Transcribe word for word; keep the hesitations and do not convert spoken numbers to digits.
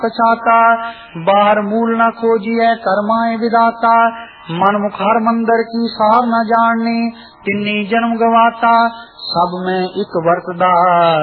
पछाता, बाहर मूल न खोजिए कर्माए विदाता, मन मुख हर मंदिर की सार न जानने, तिन्नी जन्म गवाता, सब में एक वर्तदा